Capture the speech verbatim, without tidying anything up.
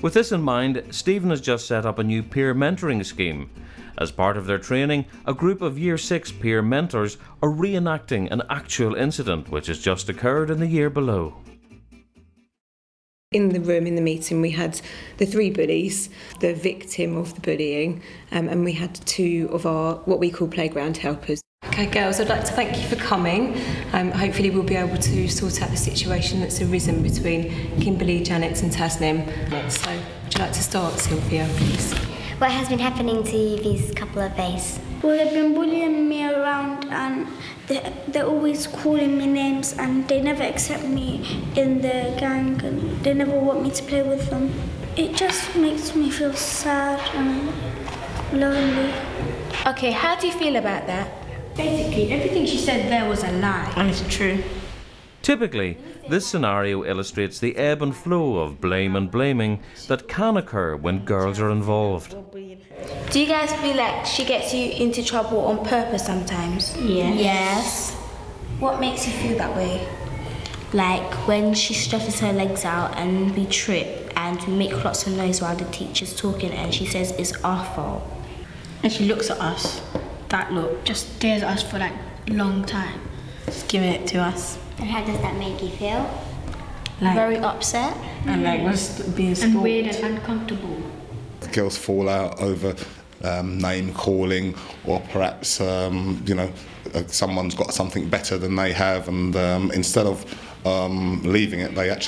With this in mind, Stephen has just set up a new peer mentoring scheme. As part of their training, a group of Year six peer mentors are reenacting an actual incident which has just occurred in the year below. In the room, in the meeting, we had the three bullies, the victim of the bullying, um, and we had two of our, what we call playground helpers. Okay, girls, I'd like to thank you for coming. Um, hopefully we'll be able to sort out the situation that's arisen between Kimberly, Janet and Tasnim. So, would you like to start, Sylvia, please? What has been happening to you these couple of days? Well, they've been bullying me around and they're, they're always calling me names and they never accept me in the gang and they never want me to play with them. It just makes me feel sad and lonely. Okay, how do you feel about that? Basically, everything she said there was a lie. And it's true. Typically, this scenario illustrates the ebb and flow of blame and blaming that can occur when girls are involved. Do you guys feel like she gets you into trouble on purpose sometimes? Yes. Yes. What makes you feel that way? Like when she stretches her legs out and we trip and we make lots of noise while the teacher's talking and she says it's our fault. And she looks at us, that look, just stares at us for like a long time. Just giving it to us. And how does that make you feel? Like, very upset. And like was being stalked. And weird and uncomfortable. Girls fall out over um, name calling, or perhaps um, you know someone's got something better than they have, and um, instead of um, leaving it, they actually